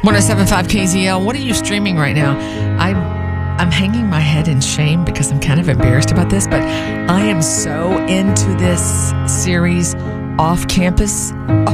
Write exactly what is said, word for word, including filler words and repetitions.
one oh seven point five K Z L. What are you streaming right now? I'm, I'm hanging my head in shame because I'm kind of embarrassed about this, but I am so into this series, Off Campus.